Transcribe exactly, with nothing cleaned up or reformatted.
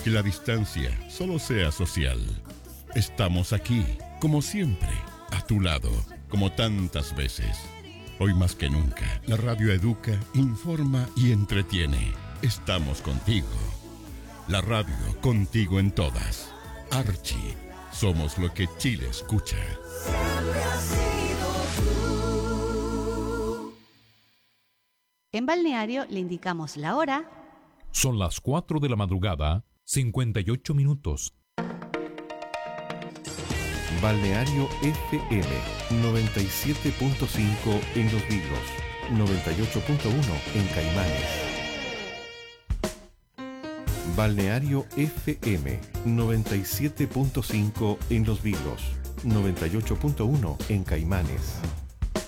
que la distancia solo sea social. Estamos aquí, como siempre, a tu lado, como tantas veces. Hoy más que nunca, la radio educa, informa y entretiene. Estamos contigo. La radio contigo en todas. Archie, somos lo que Chile escucha. Siempre has sido tú. En Balneario le indicamos la hora. Son las cuatro de la madrugada, cincuenta y ocho minutos. Balneario F M noventa y siete punto cinco en Los Vilos, noventa y ocho punto uno en Caimanes. Balneario F M noventa y siete punto cinco en Los Vilos, noventa y ocho punto uno en Caimanes.